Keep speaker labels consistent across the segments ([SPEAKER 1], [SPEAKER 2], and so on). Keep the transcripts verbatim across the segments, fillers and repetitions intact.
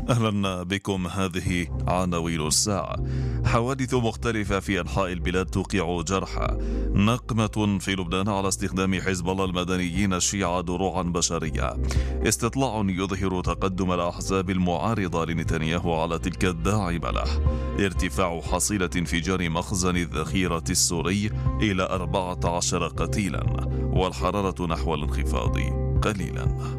[SPEAKER 1] أهلا بكم. هذه عناوين الساعة. حوادث مختلفة في أنحاء البلاد توقع جرحى. نقمة في لبنان على استخدام حزب الله المدنيين الشيعة دروعا بشرية. استطلاع يظهر تقدم الأحزاب المعارضة لنتنياهو على تلك الداعمة له. ارتفاع حصيلة انفجار مخزن الذخيرة السوري إلى أربعة عشر قتيلا، والحرارة نحو الانخفاض قليلا.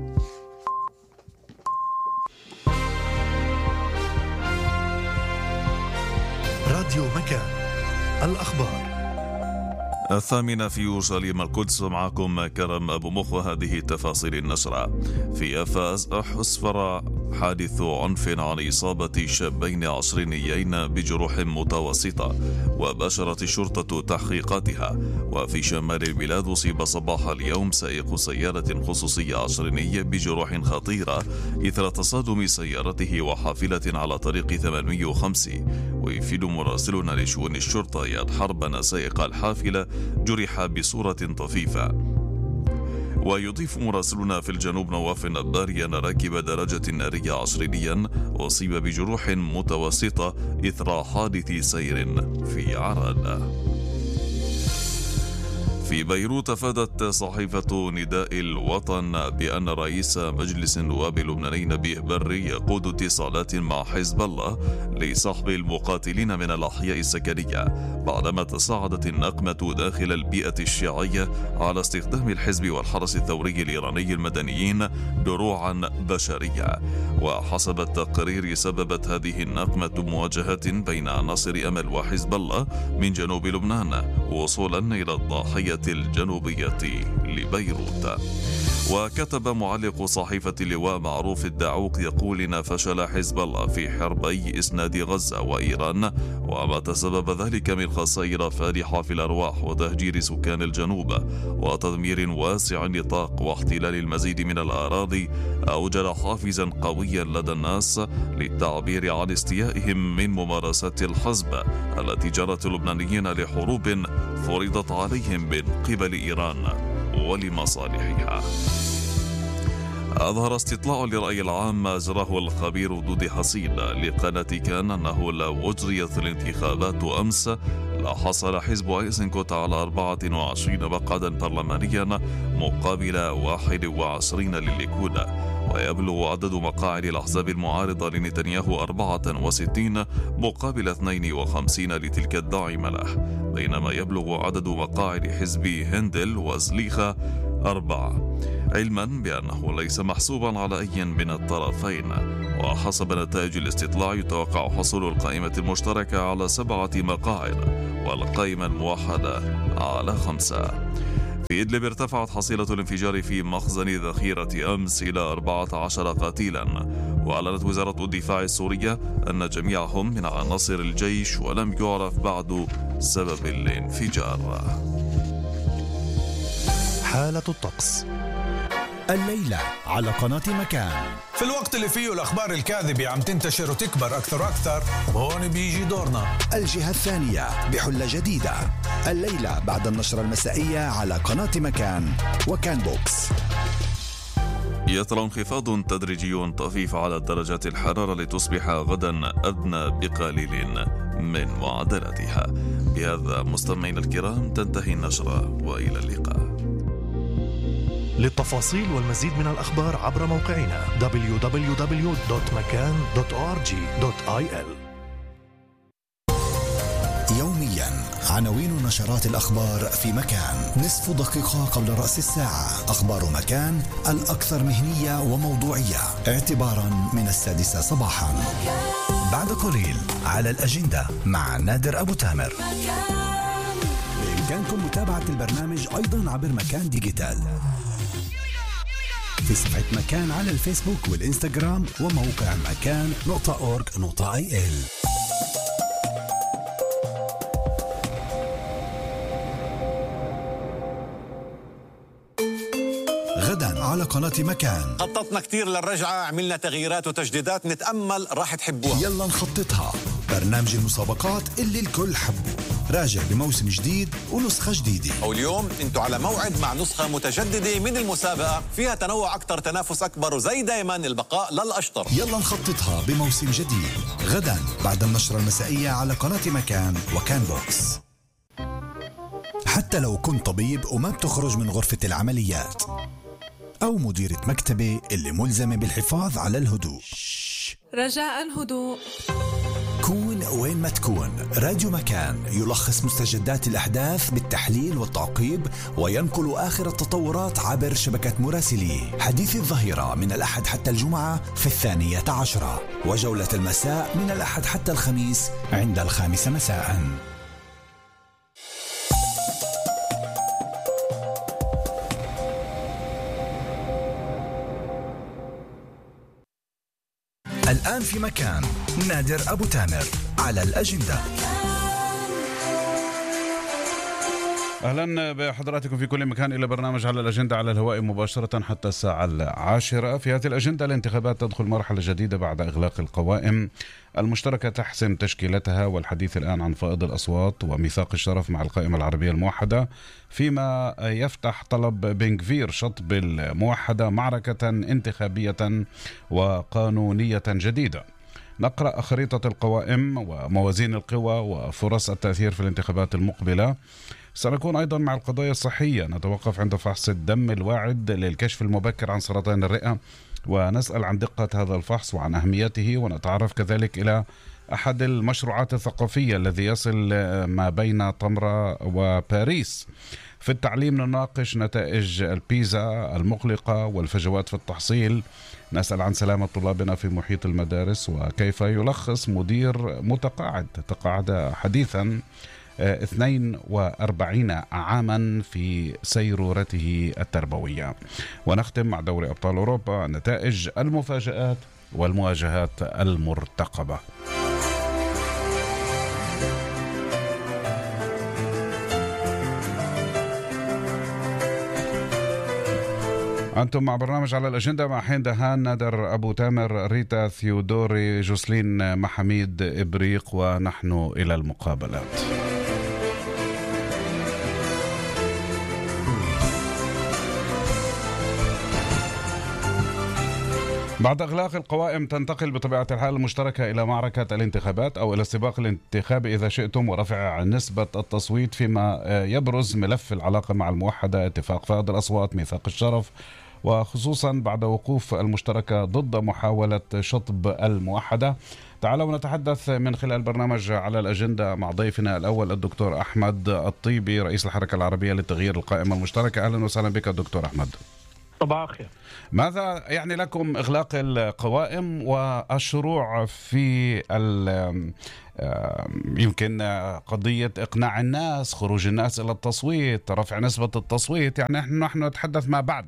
[SPEAKER 2] راديو مكان، الأخبار.
[SPEAKER 1] الثامنة في يوروشليم القدس. معكم كرم أبو مخ، وهذه تفاصيل النشرة. في أفاس أسفر حادث عنف عن إصابة شابين عشرينيين بجروح متوسطة، وباشرت الشرطة تحقيقاتها. وفي شمال البلاد أصيب صباح اليوم سائق سيارة خصوصية عشريني بجروح خطيرة إثر تصادم سيارته وحافلة على طريق ثمانمئة وخمسة. ويفيد مراسلنا لشؤون الشرطة ياد حرب أن سائق الحافلة جرح بصورة طفيفة. ويضيف مراسلنا في الجنوب نواف النباري أن راكب دراجة نارية عشرينيا أصيب بجروح متوسطة إثر حادث سير في عراد. في بيروت أفادت صحيفة نداء الوطن بأن رئيس مجلس النواب اللبناني نبيه بري يقود اتصالات مع حزب الله لسحب المقاتلين من الأحياء السكنية، بعدما تصاعدت النقمة داخل البيئة الشيعية على استخدام الحزب والحرس الثوري الإيراني المدنيين دروعا بشرية. وحسب التقرير سببت هذه النقمة مواجهات بين عناصر أمل وحزب الله من جنوب لبنان وصولا إلى الضاحية الجنوبية لبيروت. وكتب معلق صحيفة اللواء معروف الدعوق يقول إن فشل حزب الله في حربي إسناد غزة وإيران، وما تسبب ذلك من خسائر فادحة في الأرواح وتهجير سكان الجنوب وتدمير واسع النطاق واحتلال المزيد من الأراضي، أوجد حافزا قويا لدى الناس للتعبير عن استيائهم من ممارسات الحزب التي جرت اللبنانيين لحروب فرضت عليهم من قبل إيران ولمصالحها. أظهر استطلاع لرأي العام أجراه الخبير دودي حسين لقناة كان أنه لو أجريت الانتخابات أمس لحصل حزب أيسنكوت على أربعة وعشرين مقعدا برلمانيا مقابل واحد وعشرين للليكود، ويبلغ عدد مقاعد الأحزاب المعارضة لنتنياهو أربعة وستين مقابل اثنين وخمسين لتلك الداعمة له، بينما يبلغ عدد مقاعد حزب هندل وزليخة أربعة، علما بأنه ليس محسوبا على أي من الطرفين. وحسب نتائج الاستطلاع يتوقع حصول القائمة المشتركة على سبعة مقاعد والقائمة الموحدة على خمسة. في إدلب ارتفعت حصيلة الانفجار في مخزن ذخيرة أمس إلى أربعة عشر قتيلا، وأعلنت وزارة الدفاع السورية أن جميعهم من عناصر الجيش، ولم يعرف بعد سبب الانفجار.
[SPEAKER 2] حالة الطقس
[SPEAKER 3] الليلة على قناة مكان.
[SPEAKER 4] في الوقت اللي فيه الأخبار الكاذبة عم تنتشر وتكبر أكثر وأكثر، هون بيجي دورنا.
[SPEAKER 3] الجهة الثانية بحلة جديدة الليلة بعد النشرة المسائية على قناة مكان وكان بوكس.
[SPEAKER 1] يطرأ انخفاض تدريجي طفيف على درجات الحرارة لتصبح غدا أدنى بقليل من معدلاتها. بهذا مستمعينا الكرام تنتهي النشرة، وإلى اللقاء.
[SPEAKER 2] للتفاصيل والمزيد من الأخبار عبر موقعنا دبليو دبليو دبليو دوت مكان دوت أو آر جي دوت آي إل.
[SPEAKER 3] يوميا عناوين نشرات الأخبار في مكان، نصف دقيقة قبل رأس الساعة. أخبار مكان الأكثر مهنية وموضوعية اعتبارا من السادسة صباحا. بعد قليل على الأجندة مع نادر أبو تامر. بإمكانكم متابعة البرنامج أيضا عبر مكان ديجيتال في صفحة مكان على الفيسبوك والإنستغرام وموقع مكان نقطة أورج نقطة آي إل. غدا على قناة مكان.
[SPEAKER 5] خططنا كتير للرجعة، عملنا تغييرات وتجديدات، نتأمل راح تحبوها.
[SPEAKER 3] يلا نخططها، برنامج المسابقات اللي الكل حبه. راجع بموسم جديد ونسخة جديدة.
[SPEAKER 5] واليوم انتوا على موعد مع نسخة متجددة من المسابقة فيها تنوع أكثر، تنافس أكبر، وزي دايما البقاء للأشطر.
[SPEAKER 3] يلا نخططها بموسم جديد غدا بعد النشرة المسائية على قناة مكان وكان بوكس. حتى لو كنت طبيب وما بتخرج من غرفة العمليات، أو مديرة مكتبة اللي ملزمة بالحفاظ على الهدوء،
[SPEAKER 6] رجاء هدوء.
[SPEAKER 3] كون وين ما تكون، راديو مكان يلخص مستجدات الأحداث بالتحليل والتعقيب، وينقل آخر التطورات عبر شبكة مراسليه. حديث الظهيرة من الأحد حتى الجمعة في الثانية عشرة، وجولة المساء من الأحد حتى الخميس عند الخامسة مساء. الآن في مكان نادر أبو تامر على الأجندة.
[SPEAKER 7] أهلا بحضراتكم في كل مكان إلى برنامج على الأجندة على الهواء مباشرة حتى الساعة العاشرة. في هذه الأجندة الانتخابات تدخل مرحلة جديدة بعد إغلاق القوائم المشتركة تحسم تشكيلتها، والحديث الآن عن فائض الأصوات وميثاق الشرف مع القائمة العربية الموحدة، فيما يفتح طلب بنغفير شطب الموحدة معركة انتخابية وقانونية جديدة. نقرأ خريطة القوائم وموازين القوى وفرص التأثير في الانتخابات المقبلة. سنكون أيضا مع القضايا الصحية، نتوقف عند فحص الدم الواعد للكشف المبكر عن سرطان الرئة، ونسأل عن دقة هذا الفحص وعن أهميته، ونتعرف كذلك إلى أحد المشروعات الثقافية الذي يصل ما بين طمرة وباريس. في التعليم نناقش نتائج البيزا المقلقة والفجوات في التحصيل، نسأل عن سلامة طلابنا في محيط المدارس، وكيف يلخص مدير متقاعد تقاعد حديثا اثنين وأربعين عاما في سيرورته التربوية. ونختم مع دوري أبطال أوروبا، نتائج المفاجآت والمواجهات المرتقبة. أنتم مع برنامج على الأجندة مع حين دهان، نادر أبو تامر، ريتا ثيودوري، جوسلين محميد إبريق، ونحن إلى المقابلات. بعد إغلاق القوائم تنتقل بطبيعة الحال المشتركة إلى معركة الانتخابات أو إلى السباق الانتخابي إذا شئتم، ورفع نسبة التصويت، فيما يبرز ملف العلاقة مع الموحدة، اتفاق فائض الأصوات، ميثاق الشرف، وخصوصا بعد وقوف المشتركة ضد محاولة شطب الموحدة. تعالوا نتحدث من خلال برنامج على الأجندة مع ضيفنا الأول الدكتور أحمد الطيبي، رئيس الحركة العربية لتغيير القائمة المشتركة. أهلا وسهلا بك دكتور أحمد.
[SPEAKER 8] صباح الخير.
[SPEAKER 7] ماذا يعني لكم إغلاق القوائم والشروع في يمكن قضية إقناع الناس، خروج الناس إلى التصويت، رفع نسبة التصويت، يعني نحن نتحدث ما بعد؟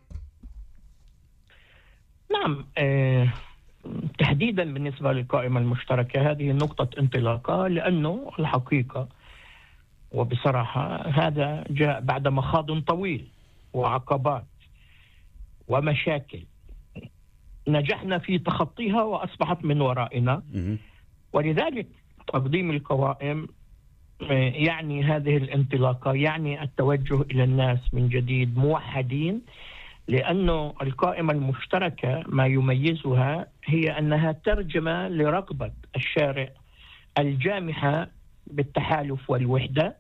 [SPEAKER 8] نعم، اه تحديدا بالنسبة للقائمة المشتركة هذه نقطة انطلاقة، لأنه الحقيقة وبصراحة هذا جاء بعد مخاض طويل وعقبات ومشاكل نجحنا في تخطيها وأصبحت من ورائنا. ولذلك تقديم القوائم يعني هذه الانطلاقة، يعني التوجه إلى الناس من جديد موحدين، لأنه القائمة المشتركة ما يميزها هي أنها ترجمة لرغبة الشارع الجامحة بالتحالف والوحدة.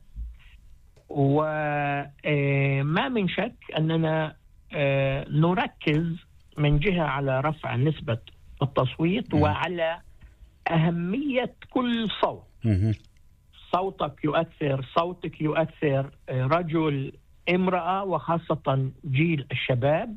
[SPEAKER 8] وما من شك أننا نركز من جهة على رفع نسبة التصويت وعلى أهمية كل صوت. صوتك يؤثر، صوتك يؤثر، رجل، امرأة، وخاصة جيل الشباب.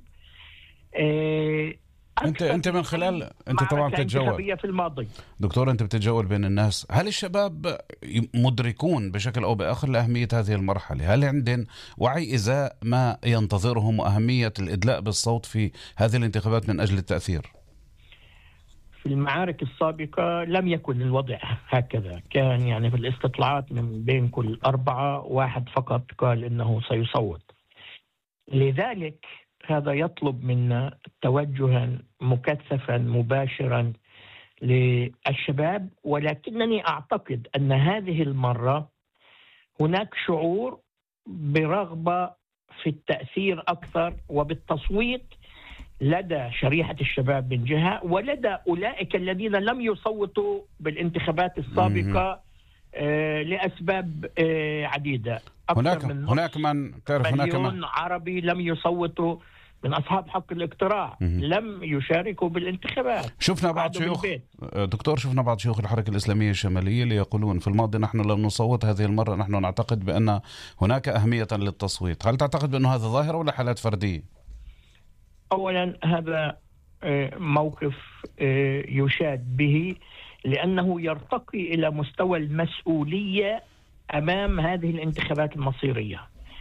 [SPEAKER 7] انت انت من خلال انت طبعا بتتجول
[SPEAKER 8] في الماضي
[SPEAKER 7] دكتور، انت بتتجول بين الناس، هل الشباب مدركون بشكل او باخر لاهميه هذه المرحله؟ هل عندهم وعي ازاء ما ينتظرهم واهميه الادلاء بالصوت في هذه الانتخابات من اجل التاثير؟
[SPEAKER 8] في المعارك السابقه لم يكن الوضع هكذا، كان يعني في الاستطلاعات من بين كل اربعه واحد فقط قال انه سيصوت. لذلك هذا يطلب منا توجها مكثفا مباشرا للشباب، ولكنني أعتقد أن هذه المرة هناك شعور برغبة في التأثير أكثر وبالتصويت لدى شريحة الشباب من جهة، ولدى أولئك الذين لم يصوتوا بالانتخابات السابقة آه لأسباب آه عديدة.
[SPEAKER 7] هناك من هناك من تعرف هناك
[SPEAKER 8] مليون عربي لم يصوتوا من أصحاب حق الاقتراع، مم. لم يشاركوا بالانتخابات.
[SPEAKER 7] شفنا بعض شيوخ دكتور شفنا بعض شيوخ الحركة الإسلامية الشمالية اللي يقولون في الماضي نحن لم نصوت، هذه المرة نحن نعتقد بأن هناك أهمية للتصويت. هل تعتقد بأنه هذا ظاهرة ولا حالات فردية؟
[SPEAKER 8] أولا هذا موقف يشاد به لأنه يرتقي إلى مستوى المسؤولية أمام هذه الانتخابات المصيرية.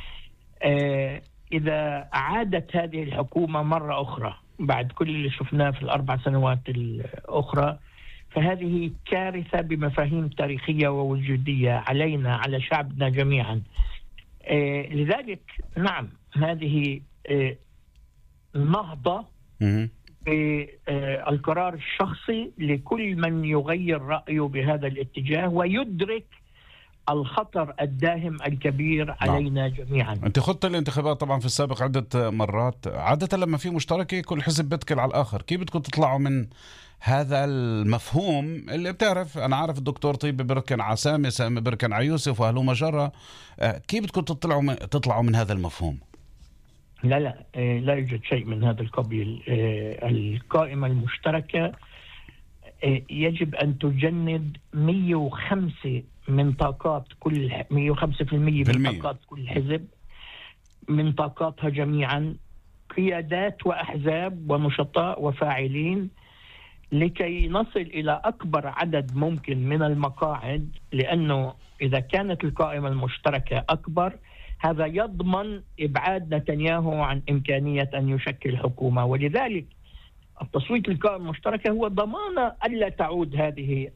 [SPEAKER 8] إذا عادت هذه الحكومة مرة أخرى بعد كل اللي شفناه في الأربع سنوات الأخرى، فهذه كارثة بمفاهيم تاريخية ووجودية علينا، على شعبنا جميعا. لذلك نعم، هذه نهضة بالقرار الشخصي لكل من يغير رأيه بهذا الاتجاه ويدرك الخطر الداهم الكبير علينا جميعا.
[SPEAKER 7] انت خضت الانتخابات طبعا في السابق عدة مرات، عادة لما في مشتركة كل حزب بيتكل على الآخر، كيف بدكم تطلعوا من هذا المفهوم اللي بتعرف؟ أنا عارف الدكتور طيب بركن على سامي، سامي بركن على يوسف وأهلو مجرة، كيف بدكم تطلعوا من تطلعوا من هذا المفهوم؟
[SPEAKER 8] لا لا لا يوجد شيء من هذا القبيل. القائمة المشتركة يجب أن تجند مئة وخمسة من طاقات كل مئة وخمسة بالمئة من طاقات كل حزب، من طاقاتها جميعا، قيادات وأحزاب ونشطاء وفاعلين، لكي نصل إلى أكبر عدد ممكن من المقاعد. لأنه إذا كانت القائمة المشتركة أكبر هذا يضمن إبعاد نتنياهو عن إمكانية أن يشكل حكومة. ولذلك التصويت للقائمة المشتركة هو ضمانة ألا تعود هذه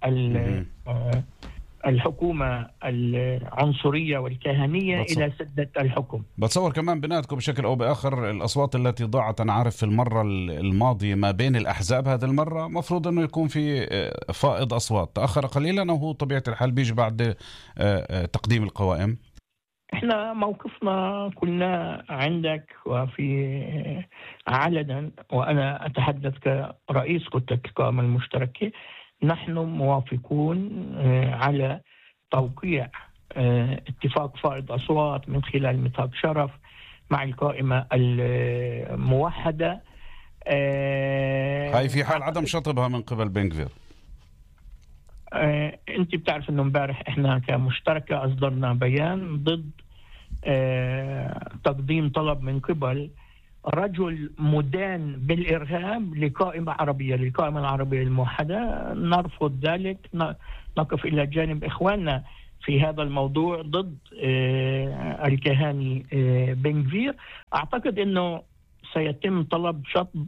[SPEAKER 8] الحكومة العنصرية والكهنية بتصور. إلى سدة الحكم.
[SPEAKER 7] بتصور كمان بناتكم بشكل أو بآخر الأصوات التي ضاعت أنا عارف في المرة الماضية ما بين الأحزاب، هذه المرة مفروض أنه يكون في فائض أصوات، تأخر قليلا وهو طبيعة الحال بيجي بعد تقديم القوائم.
[SPEAKER 8] احنا موقفنا كلنا عندك وفي علنا، وأنا أتحدث كرئيس كتلة القائمة المشتركة، نحن موافقون على توقيع اتفاق فائض أصوات من خلال ميثاق شرف مع القائمة الموحدة.
[SPEAKER 7] هاي في حال عدم شطبها من قبل بنغفير.
[SPEAKER 8] انت بتعرف انه امبارح احنا كمشتركة اصدرنا بيان ضد تقديم طلب من قبل رجل مدان بالإرهاب لقائمة عربية، للقائمة العربية الموحدة. نرفض ذلك، نقف إلى جانب إخواننا في هذا الموضوع ضد الكهاني بنغفير. أعتقد أنه سيتم طلب شطب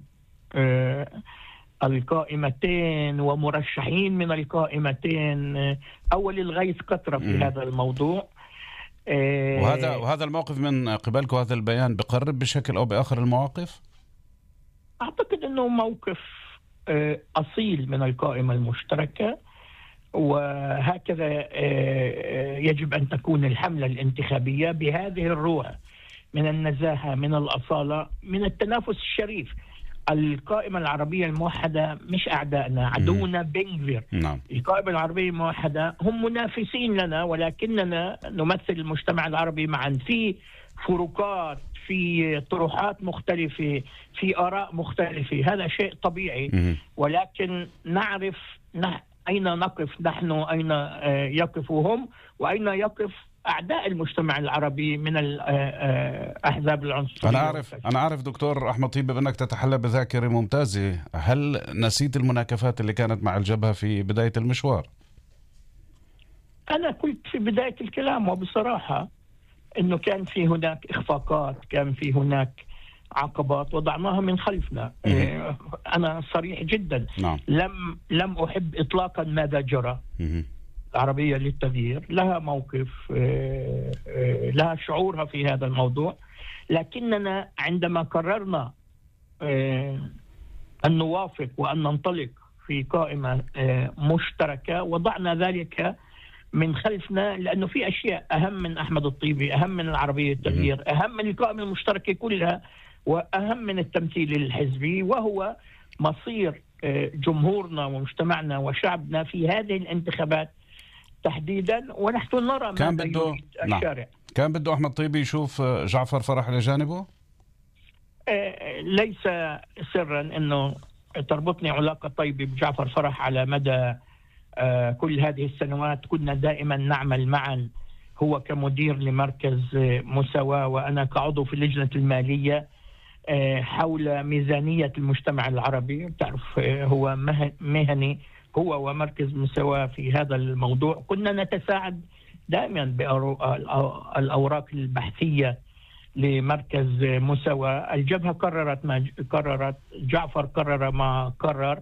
[SPEAKER 8] القائمتين ومرشحين من القائمتين أول الغيث قطرة في م. هذا الموضوع.
[SPEAKER 7] وهذا وهذا الموقف من قبلك وهذا البيان بقرب بشكل أو بآخر المواقف؟
[SPEAKER 8] أعتقد أنه موقف أصيل من القائمة المشتركة، وهكذا يجب أن تكون الحملة الانتخابية بهذه الروح من النزاهة، من الأصالة، من التنافس الشريف. القائمة العربية الموحدة مش أعدائنا، عدونا بنغفير.
[SPEAKER 7] نعم.
[SPEAKER 8] القائمة العربية الموحدة هم منافسين لنا، ولكننا نمثل المجتمع العربي معا في فروقات، في طروحات مختلفة، في آراء مختلفة. هذا شيء طبيعي، م- ولكن نعرف نح- أين نقف نحن، أين يقفوا هم، وأين يقف أعداء المجتمع العربي من الأحزاب العنصرية.
[SPEAKER 7] أنا أعرف أنا أعرف دكتور أحمد طيب بأنك تتحلى بذاكرة ممتازة. هل نسيت المناكفات اللي كانت مع الجبهة في بداية المشوار؟
[SPEAKER 8] أنا قلت في بداية الكلام وبصراحة أنه كان في هناك إخفاقات، كان في هناك عقبات وضعناها من خلفنا. م- أنا صريح جدا.
[SPEAKER 7] نعم.
[SPEAKER 8] لم لم أحب إطلاقا ماذا جرى.
[SPEAKER 7] م-
[SPEAKER 8] العربية للتغيير لها موقف، لها شعورها في هذا الموضوع، لكننا عندما قررنا أن نوافق وأن ننطلق في قائمة مشتركة وضعنا ذلك من خلفنا، لأنه في أشياء أهم من أحمد الطيبي، أهم من العربية التغيير، أهم من القائمة المشتركة كلها، وأهم من التمثيل الحزبي، وهو مصير جمهورنا ومجتمعنا وشعبنا في هذه الانتخابات تحديدا. ونحن نرى
[SPEAKER 7] كان
[SPEAKER 8] ماذا
[SPEAKER 7] بده
[SPEAKER 8] يريد الشارع.
[SPEAKER 7] نعم. كان بده أحمد طيبي يشوف جعفر فرح إلى جانبه؟
[SPEAKER 8] ليس سرا أنه تربطني علاقة طيبة بجعفر فرح على مدى كل هذه السنوات. كنا دائما نعمل معا، هو كمدير لمركز مساواة وأنا كعضو في اللجنة المالية، حول ميزانية المجتمع العربي. تعرف هو مهني هو ومركز مساواة في هذا الموضوع. كنا نتساعد دائما بالأوراق البحثية لمركز مساواة. الجبهة قررت ما قررت، جعفر قرر ما قرر.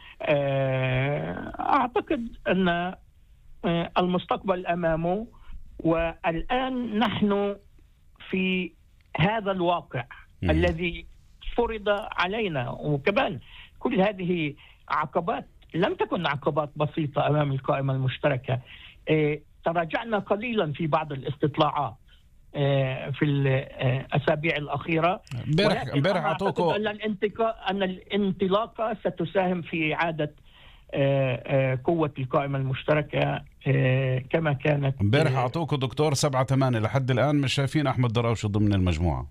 [SPEAKER 8] أعتقد أن المستقبل أمامه، والآن نحن في هذا الواقع م. الذي فرض علينا. وكمان كل هذه عقبات لم تكن عقبات بسيطة أمام القائمة المشتركة. تراجعنا قليلا في بعض الاستطلاعات في الأسابيع الأخيرة، ولكن أنا أعتقد أن الانتقاء أن الانطلاقة ستساهم في إعادة قوة القائمة المشتركة كما كانت.
[SPEAKER 7] امبارح أعطوكوا دكتور سبعة ثمانية، لحد الآن مش شايفين أحمد دراوشي ضمن المجموعة.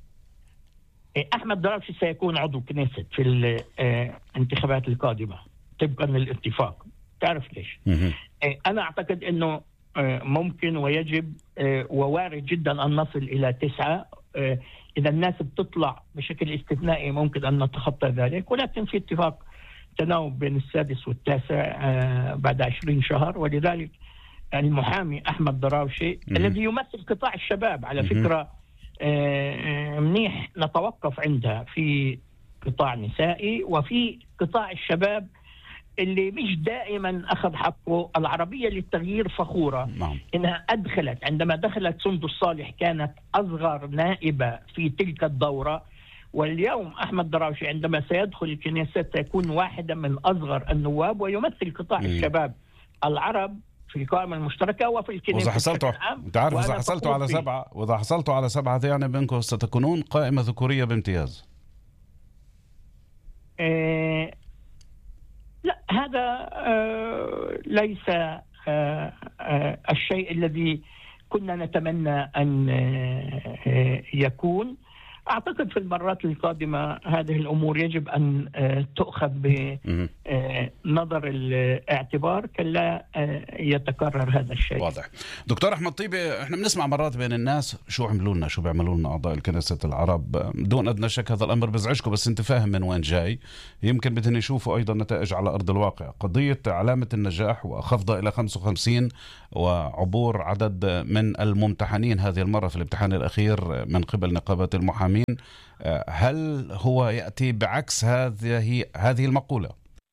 [SPEAKER 8] أحمد دراوشي سيكون عضو كنيست في الانتخابات القادمة طبقا للاتفاق. تعرف ليش؟ أنا أعتقد أنه ممكن ويجب ووارد جدا أن نصل إلى تسعة. إذا الناس بتطلع بشكل استثنائي ممكن أن نتخطى ذلك، ولكن في اتفاق تناوب بين السادس والتاسع بعد عشرين شهر. ولذلك المحامي أحمد دراوشي م- الذي يمثل قطاع الشباب على م- فكرة منيح نتوقف عندها في قطاع نسائي وفي قطاع الشباب اللي مش دائما أخذ حقه. العربية للتغيير فخورة نعم. إنها أدخلت، عندما دخلت سندس صالح كانت أصغر نائبة في تلك الدورة، واليوم أحمد دراوشي عندما سيدخل الكنيسة سيكون واحدا من أصغر النواب ويمثل قطاع م. الشباب العرب في القائمة المشتركة وفي الكنيسة.
[SPEAKER 7] وإذا حصلتوا أنت عارف إذا حصلتوا على سبعة وإذا حصلتوا على سبعة يعني بينكم ستكونون قائمة ذكورية بامتياز.
[SPEAKER 8] إيه لا، هذا آه ليس آه آه الشيء الذي كنا نتمنى أن آه يكون. أعتقد في المرات القادمة هذه الأمور يجب أن تؤخذ بنظر الاعتبار كلا يتكرر هذا الشيء.
[SPEAKER 7] واضح. دكتور أحمد طيبي، احنا بنسمع مرات بين الناس شو عملوا لنا شو بيعملوا لنا أعضاء الكنيسة العرب. دون أدنى شك هذا الأمر بزعجكم، بس أنت فاهم من وين جاي. يمكن بدنا نشوفوا أيضا نتائج على أرض الواقع. قضية علامة النجاح وخفضها إلى خمسة وخمسين وعبور عدد من الممتحنين هذه المرة في الامتحان الأخير من قبل نقابات المحامين، هل هو يأتي بعكس هذه هذه المقولة؟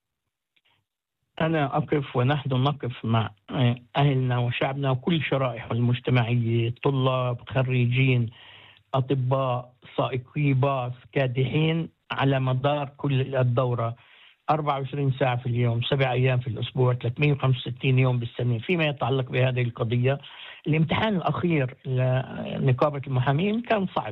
[SPEAKER 8] أنا أقف ونحن نقف مع أهلنا وشعبنا وكل شرائح المجتمعية، طلاب، خريجين، أطباء، سائقي باص، كادحين على مدار كل الدورة أربعة وعشرين ساعة في اليوم، سبع أيام في الأسبوع، ثلاثمئة وخمسة وستين يوم بالسنة. فيما يتعلق بهذه القضية، الامتحان الأخير لنقابة المحامين كان صعب.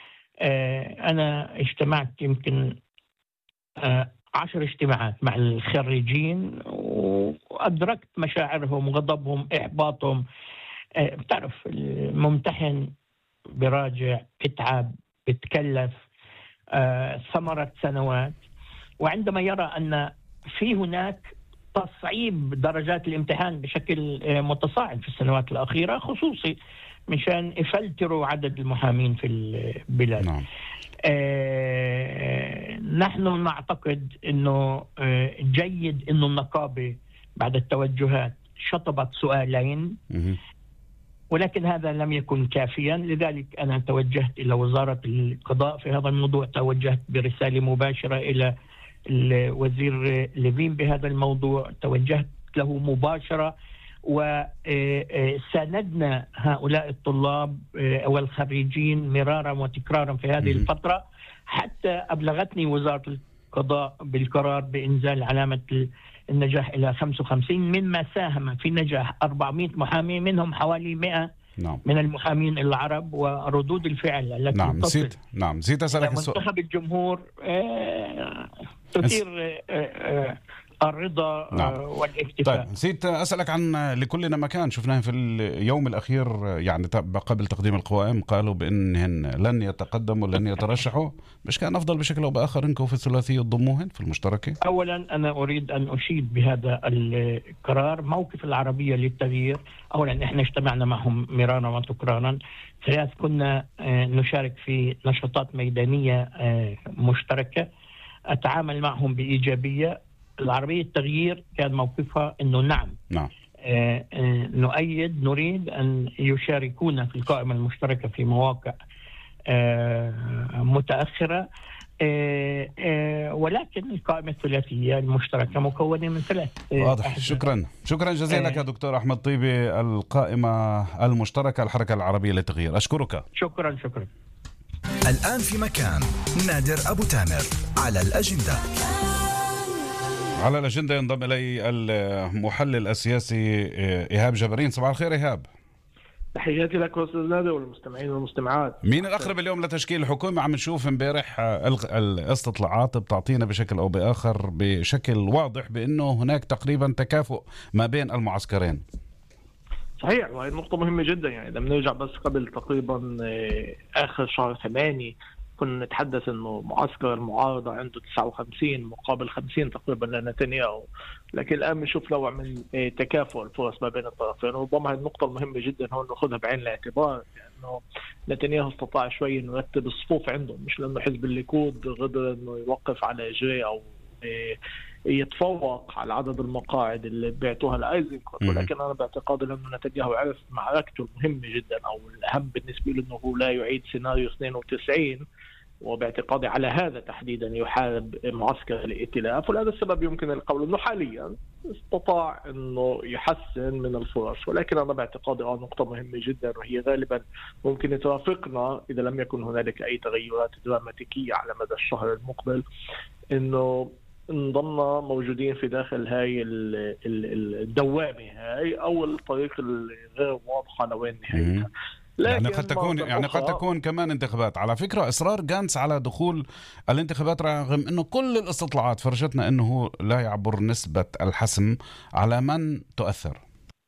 [SPEAKER 8] أنا اجتمعت يمكن عشر اجتماعات مع الخريجين وأدركت مشاعرهم، غضبهم، إحباطهم. بتعرف الممتحن براجع، بتعب، بتكلف، ثمرة سنوات، وعندما يرى أن في هناك تصعيب درجات الامتحان بشكل متصاعد في السنوات الأخيرة، خصوصي مشان يفلتروا عدد المحامين في البلاد. نعم. آه نحن نعتقد أنه آه جيد أنه النقابة بعد التوجهات شطبت سؤالين، ولكن هذا لم يكن كافيا. لذلك أنا توجهت إلى وزارة القضاء في هذا الموضوع، توجهت برسالة مباشرة إلى الوزير ليفين بهذا الموضوع، توجهت له مباشرة وساندنا هؤلاء الطلاب والخريجين مرارا وتكرارا في هذه الفترة، حتى أبلغتني وزارة القضاء بالقرار بإنزال علامة النجاح إلى خمسة وخمسين، مما ساهم في نجاح أربعمائة محامي، منهم حوالي مئة نعم. من المحامين العرب، وردود الفعل التي
[SPEAKER 7] نعم نسيت نعم نسيت أسألك السؤال.
[SPEAKER 8] منتخب الجمهور آه تثير آه آه الرضا نعم. والاكتفاء.
[SPEAKER 7] طيب نسيت أسألك عن لكلنا مكان، شفناه في اليوم الأخير يعني قبل تقديم القوائم قالوا بأنهن لن يتقدموا لن يترشحوا، مش كان أفضل بشكل أو بآخر إنكم في الثلاثية تضموهن في المشتركة؟
[SPEAKER 8] أولا أنا أريد أن أشيد بهذا القرار موقف العربية للتغيير. أولا إحنا اجتمعنا معهم مرارا وتكرارا، ثلاث كنا نشارك في نشاطات ميدانية مشتركة، أتعامل معهم بإيجابية. العربية التغيير كان موقفها أنه نعم, نعم. آه آه نؤيد نريد أن يشاركونا في القائمة المشتركة في مواقع آه متأخرة، آه آه ولكن القائمة الثلاثية المشتركة مكونة من ثلاث آه
[SPEAKER 7] واضح. أحزاب. شكرا شكرا جزيلا لك آه يا دكتور أحمد طيبي، القائمة المشتركة الحركة العربية للتغيير. أشكرك.
[SPEAKER 8] شكرا شكرا.
[SPEAKER 3] الآن في مكان نادر أبو تامر على الأجندة.
[SPEAKER 7] على الأجندة ينضم إلي المحلل السياسي إيهاب جبرين. صباح الخير إيهاب.
[SPEAKER 9] تحياتي لك أستاذ نادر والمستمعين والمستمعات.
[SPEAKER 7] مين الأقرب اليوم لتشكيل الحكومة؟ عم نشوف امبارح الاستطلاعات بتعطينا بشكل أو بآخر بشكل واضح بأنه هناك تقريبا تكافؤ ما بين المعسكرين.
[SPEAKER 9] صحيح، وهي نقطة مهمة جدا. يعني إذا بنرجع بس قبل تقريبا آخر شهر ثمانية كنا نتحدث انه معسكر المعارضه عنده تسعة وخمسين مقابل خمسين تقريبا لنتنياهو، لكن الان بنشوف نوع من تكافؤ الفرص ما بين الطرفين، وربما هذه النقطه المهمه جدا هون ناخذها بعين الاعتبار، لانه نتنياهو استطاع شوي انه يرتب الصفوف عنده، مش لانه حزب الليكود قدر انه يوقف على اجريه او يتفوق على عدد المقاعد اللي بيعطوها لايزنكوت، ولكن انا باعتقادي انه نتنياهو عرف معركته المهمه جدا او الاهم بالنسبه له انه هو لا يعيد سيناريو اثنين وتسعين، وباعتقادي على هذا تحديدا يحارب معسكر الائتلاف. ولهذا السبب يمكن القول انه حاليا استطاع انه يحسن من الفرص، ولكن انا باعتقادي اه نقطه مهمه جدا وهي غالبا ممكن ترافقنا اذا لم يكن هنالك اي تغيرات دراماتيكيه على مدى الشهر المقبل، انه نضلنا موجودين في داخل هاي الدوامه هاي او الطريق الغير واضحه لوين نهايتها.
[SPEAKER 7] يعني قد تكون يعني قد تكون كمان انتخابات. على فكرة إصرار غانتس على دخول الانتخابات رغم أنه كل الاستطلاعات فرجتنا أنه لا يعبر نسبة الحسم، على من تؤثر؟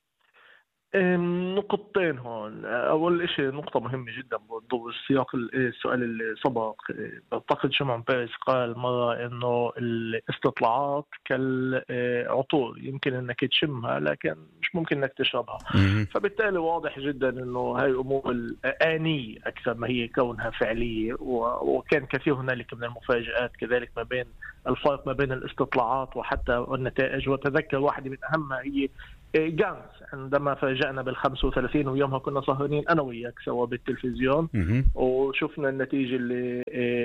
[SPEAKER 9] نقطتين هون. أول شيء نقطة مهمة جدا بضوء السياق السؤال اللي سبق، أعتقد شمعون بيريس قال مرة إنه الاستطلاعات كالعطور يمكن إنك تشمها لكن مش ممكن إنك تشربها، فبالتالي واضح جدا إنه هاي أمور الآنية أكثر ما هي كونها فعلية، وكان كثير هنالك من المفاجآت كذلك ما بين الفرق ما بين الاستطلاعات وحتى النتائج. وتذكر واحدة من أهمها هي غانتس عندما فاجأنا بالخمسة وثلاثين ويومها كنا سهرانين أنا وياك سوا بالتلفزيون وشفنا النتيجة اللي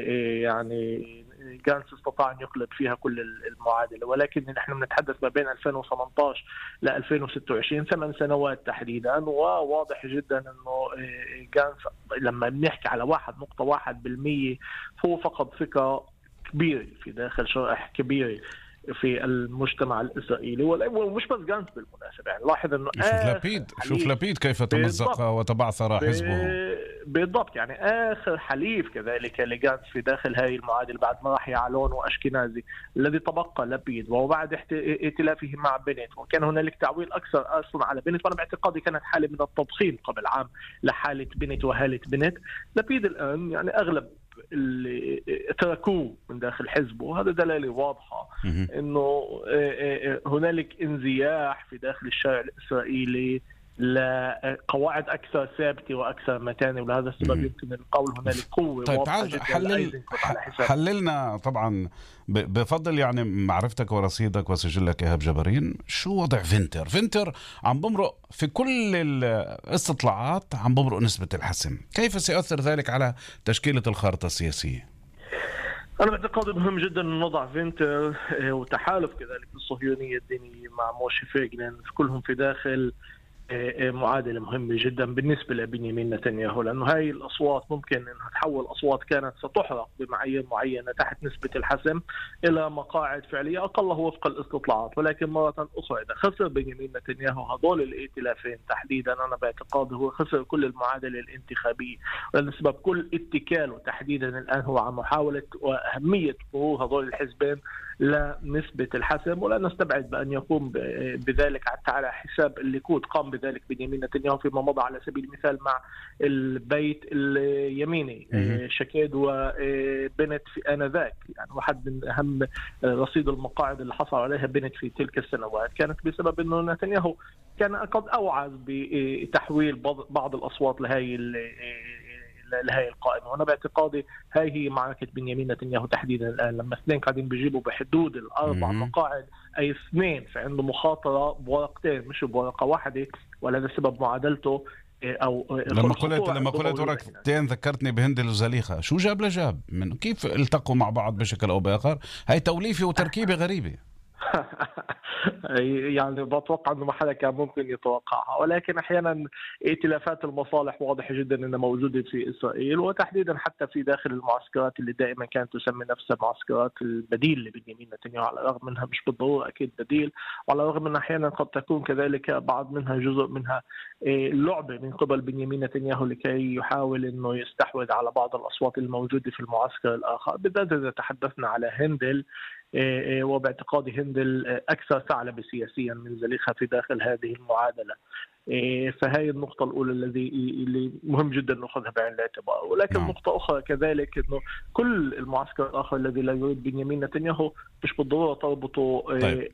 [SPEAKER 9] يعني غانتس استطاع أن يقلب فيها كل المعادلة. ولكن نحن بنتحدث ما بين ألفين وثمانية عشر ل ألفين وستة وعشرين ثمان سنوات تحديدا، وواضح جدا أنه غانتس لما بنحكي على واحد نقطة واحد بالمية هو فقد ثقة كبيرة في داخل شرائح كبيرة في المجتمع الإسرائيلي، ومش بس غانتس بالمناسبة. يعني لاحظ أنه
[SPEAKER 7] شوف لابيد شوف لابيد كيف تمزق وتبعثر حزبه
[SPEAKER 9] بالضبط. يعني آخر حليف كذلك لغانتس في داخل هاي المعادلة بعد ما راح يعلون وأشكنازي الذي تبقى لابيد، وبعد ائتلافه مع بنت، وكان هنالك تعويل أكثر أصلا على بنت، وأنا باعتقادي كانت حالة من التضخيم قبل عام لحالة بنت وهالة بنت. لابيد الآن يعني أغلب اللي تركوه من داخل حزبه، وهذا دلالة واضحة انه هنالك انزياح في داخل الشارع الاسرائيلي لقواعد اكثر ثابته واكثر متانه، ولهذا السبب يمكن القول هنالك قوه.
[SPEAKER 7] طيب تعال حلل حللنا طبعا بفضل يعني معرفتك ورصيدك وسجلك إيهاب جبرين، شو وضع فينتر؟ فينتر عم بمرق في كل الاستطلاعات، عم بمرق نسبة الحسم، كيف سيؤثر ذلك على تشكيلة الخارطة السياسية؟
[SPEAKER 9] أنا باعتقادي مهم جدا أن نضع فينتر وتحالف كذلك الصهيونية الدينية مع موشي فيغلين كلهم في داخل معادلة مهمة جدا بالنسبة لبنيامين نتنياهو، لأنه هاي الأصوات ممكن أنها تحول أصوات كانت ستحرق بمعايير معينة تحت نسبة الحسم إلى مقاعد فعلية أقلها وفق الاستطلاعات. ولكن مرة أخرى إذا خسر بنيامين نتنياهو هذول الائتلافين تحديدا، أنا باعتقادي هو خسر كل المعادلة الانتخابية، ولسبب كل اتكاله تحديدا الآن هو عن محاولة وأهمية ظهور هذول الحزبين لنسبة الحسم، ولا نستبعد بأن يقوم بذلك حتى على حساب الليكود. قام بذلك بنيامين نتنياهو فيما مضى على سبيل المثال مع البيت اليميني شكيد وبنت في آنذاك، يعني واحد من أهم رصيد المقاعد اللي حصل عليها بنت في تلك السنوات كانت بسبب أنه نتنياهو كان قد أوعز بتحويل بعض الأصوات لهي لهي القائمة. وأنا باعتقادي هاي هي معركة بنيامين نتنياهو تحديدا الآن، لما اثنين قاعدين بيجيبوا بحدود الأربع مقاعد، أي اثنين فعنده مخاطرة بورقتين مش بورقة واحدة، ولهذا سبب معادلته أو
[SPEAKER 7] لما قلت لما قلت ورقتين ذكرتني بهندل وزليخة. شو جاب لجاب من كيف التقوا مع بعض بشكل أو بآخر؟ هاي توليفة وتركيبة غريبة.
[SPEAKER 9] يعني بتوقع انه ما حدا كان ممكن يتوقعها، ولكن احيانا ائتلافات المصالح واضح جدا انها موجوده في اسرائيل، وتحديدا حتى في داخل المعسكرات اللي دائما كانت تسمي نفسها معسكرات البديل لبنيامين نتنياهو، على الرغم منها مش بالضروره اكيد بديل، وعلى الرغم من احيانا قد تكون كذلك بعض منها جزء منها لعبه من قبل بنيامين نتنياهو لكي يحاول انه يستحوذ على بعض الاصوات الموجوده في المعسكر الاخر، بالذات اذا تحدثنا على هندل. وباعتقادي هندل أكثر ثعلبة سياسيا من زليخة في داخل هذه المعادلة. فهي النقطة الأولى الذي اللي مهم جدا نأخذها بعين الاعتبار. ولكن نعم. نقطة أخرى كذلك إنه كل المعسكر الآخر الذي لا يريد بنيامين نتنياهو مش بالضرورة تربطه
[SPEAKER 7] طيب.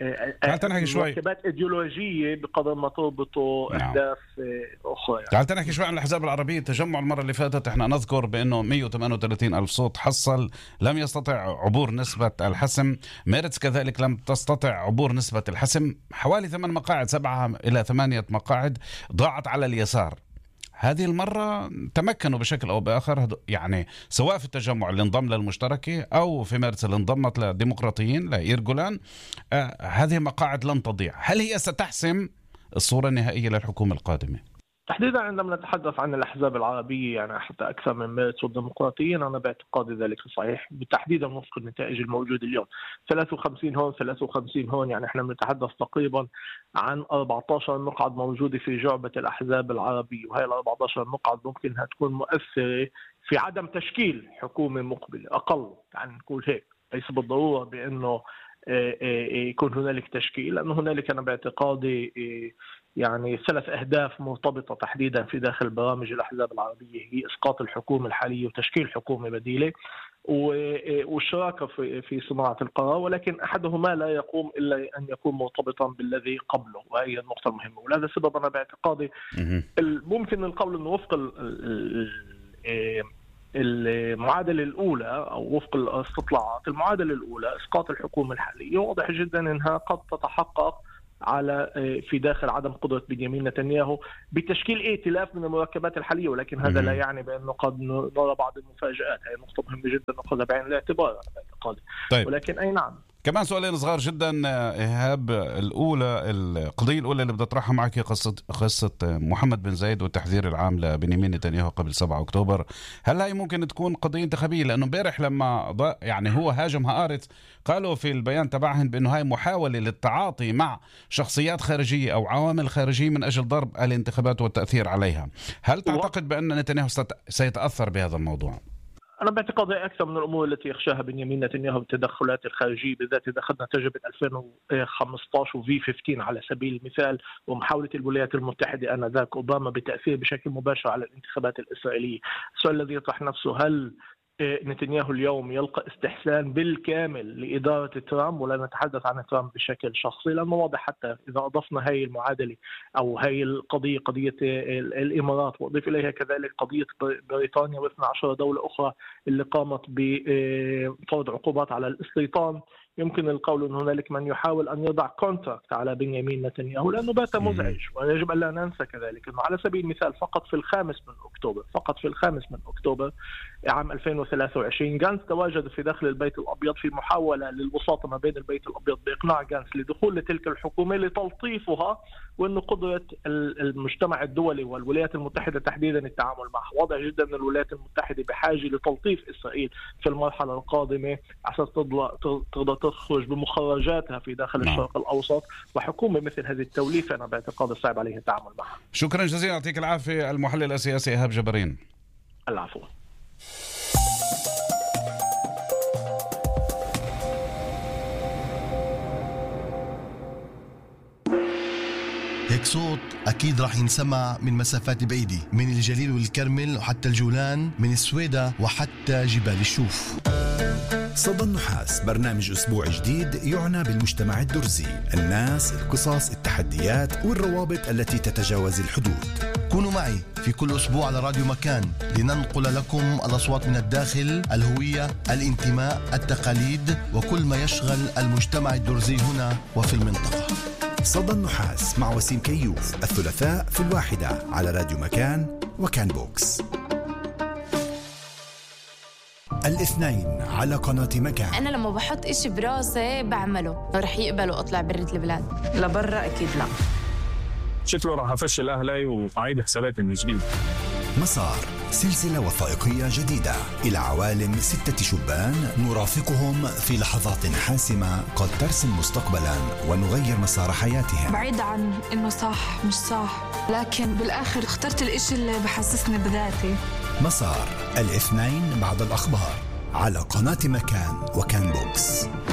[SPEAKER 9] مركبات إيديولوجية بقدر ما تربطه نعم. أهداف أخرى.
[SPEAKER 7] تعال تنحكي شوي عن الأحزاب العربية. التجمع المرة اللي فاتت احنا نذكر بأنه مئة وثمانية وثلاثين ألف صوت حصل، لم يستطع عبور نسبة الحسم. ميرتس كذلك لم تستطع عبور نسبة الحسم. حوالي ثمان مقاعد، سبعة إلى ثمانية مقاعد ضاعت على اليسار. هذه المرة تمكنوا بشكل أو بآخر، يعني سواء في التجمع اللي انضم للمشتركة أو في ميرتس اللي انضمت للديمقراطيين لإيرجولان، آه هذه مقاعد لن تضيع. هل هي ستحسم الصورة النهائية للحكومة القادمة؟
[SPEAKER 9] تحديدا عندما نتحدث عن الأحزاب العربية يعني حتى أكثر من ميرتس والديمقراطيين، أنا باعتقادي ذلك صحيح بالتحديد وفق النتائج الموجودة اليوم. ثلاثة وخمسين هون ثلاثة وخمسين هون، يعني احنا بنتحدث تقريبا عن أربعة عشر مقعد موجودة في جعبة الأحزاب العربية، وهي ال أربعة عشر مقعد ممكن انها تكون مؤثرة في عدم تشكيل حكومة مقبلة أقل، يعني نقول هيك، ليس بالضرورة بأنه يكون هنالك تشكيل، لأنه هنالك أنا باعتقادي يعني ثلاث أهداف مرتبطة تحديدا في داخل برامج الأحزاب العربية، هي إسقاط الحكومة الحالية وتشكيل حكومة بديلة والشراكة في في صناعة القرار، ولكن أحدهما لا يقوم إلا أن يكون مرتبطا بالذي قبله، وهي النقطة المهمة. ولهذا السبب أنا باعتقادي ممكن القول أنه وفق المعادلة الأولى أو وفق الاستطلاعات، المعادلة الأولى إسقاط الحكومة الحالية واضح جدا أنها قد تتحقق على في داخل عدم قدرة بنيامين نتنياهو بتشكيل ائتلاف من المركبات الحالية، ولكن هذا لا يعني بأنه قد نرى بعض المفاجآت. هي نقطة مهمة جدا نأخذها بعين الاعتبار.
[SPEAKER 7] طيب.
[SPEAKER 9] ولكن أي نعم
[SPEAKER 7] كمان سؤالين صغار جدا إيهاب. الأولى، القضية الأولى اللي بدي أطرحها معك قصة قصة محمد بن زايد والتحذير العام لبنيامين نتنياهو قبل سبعة أكتوبر. هل هي ممكن تكون قضية انتخابية؟ لأنه امبارح لما يعني هو هاجم هآرتس قالوا في البيان تبعهم بأنه هاي محاولة للتعاطي مع شخصيات خارجية أو عوامل خارجية من أجل ضرب الانتخابات والتأثير عليها. هل تعتقد بأن نتنياهو سيتأثر بهذا الموضوع؟
[SPEAKER 9] أنا باعتقادي أكثر من الأمور التي يخشاها بنيامين نتنياهو بالتدخلات الخارجية، بالذات إذا أخذنا تجربة ألفين وخمسة عشر وفي خمسة عشر على سبيل المثال، ومحاولة الولايات المتحدة آنذاك أوباما بالتأثير بشكل مباشر على الانتخابات الإسرائيلية. السؤال الذي يطرح نفسه، هل نتنياهو اليوم يلقى استحسان بالكامل لإدارة ترامب؟ ولا نتحدث عن ترامب بشكل شخصي، لأنه واضح حتى إذا أضفنا هاي المعادلة أو هاي القضية، قضية الإمارات، وأضيف إليها كذلك قضية بريطانيا واثنى عشر دولة أخرى اللي قامت بفرض عقوبات على الاستيطان، يمكن القول أن هنالك من يحاول أن يضع كونتراكت على بنيامين نتنياهو لأنه بات مزعج. ويجب أن لا ننسى كذلك أنه على سبيل المثال فقط في الخامس من أكتوبر فقط في الخامس من أكتوبر عام ألفين وثلاثة وعشرين جانس تواجد في داخل البيت الأبيض في محاولة للوساطة ما بين البيت الأبيض بإقناع جانس لدخول لتلك الحكومة لتلطيفها، وأنه قدرة المجتمع الدولي والولايات المتحدة تحديدا التعامل معها. واضح جدا أن الولايات المتحدة بحاجة لتلطيف إسرائيل في المرحلة القادمة عشان تقدر تخرج بمخرجاتها في داخل
[SPEAKER 7] نعم.
[SPEAKER 9] الشرق الأوسط، وحكومة مثل هذه التوليفة أنا باعتقاد صعب عليها التعامل معها.
[SPEAKER 7] شكرا جزيلا، يعطيك العافية المحلل السياسي إيهاب جبرين.
[SPEAKER 9] العفو.
[SPEAKER 10] هيك صوت أكيد راح ينسمع من مسافات بعيدة، من الجليل والكرمل وحتى الجولان، من السويدة وحتى جبال الشوف.
[SPEAKER 3] صدى النحاس برنامج أسبوع جديد يعنى بالمجتمع الدرزي، الناس، القصص، التحديات والروابط التي تتجاوز الحدود.
[SPEAKER 10] كونوا معي في كل أسبوع على راديو مكان لننقل لكم الأصوات من الداخل، الهوية، الانتماء، التقاليد وكل ما يشغل المجتمع الدرزي هنا وفي المنطقة.
[SPEAKER 3] صدى النحاس مع وسيم كيوف الثلاثاء في الواحدة على راديو مكان وكان بوكس. الاثنين على قناة مكان.
[SPEAKER 11] أنا لما بحط إشي براسي بعمله، رح يقبلوا أطلع برة البلاد.
[SPEAKER 12] لبرا أكيد لا.
[SPEAKER 13] شكله راح أفشل أهلي وأعيد حساباتي من جديد.
[SPEAKER 3] مسار سلسلة وثائقية جديدة إلى عوالم ستة شبان نرافقهم في لحظات حاسمة قد ترسم مستقبلا ونغير مسار حياتهم.
[SPEAKER 14] بعيد عن إنه صح مش صح، لكن بالآخر اخترت الإشي اللي بحسسني بذاتي.
[SPEAKER 3] مسار الاثنين بعد الأخبار على قناة مكان وكان بوكس.